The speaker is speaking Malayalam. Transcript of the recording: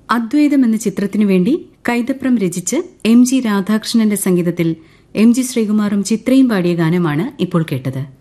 അദ്വൈതം എന്ന ചിത്രത്തിനു വേണ്ടി കൈതപ്രം രചിച്ച് എം ജി രാധാകൃഷ്ണന്റെ സംഗീതത്തിൽ എം ജി ശ്രീകുമാറും ചിത്രയും പാടിയ ഗാനമാണ് ഇപ്പോൾ കേട്ടത്.